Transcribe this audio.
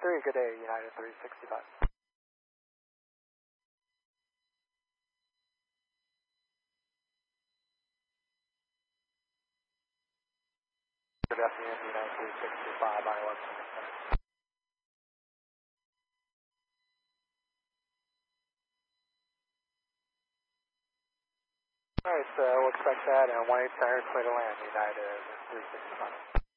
3, good day, United 365. Good afternoon, United 365, ILS. Alright, so we'll expect that, and 18 clear to land, United 365.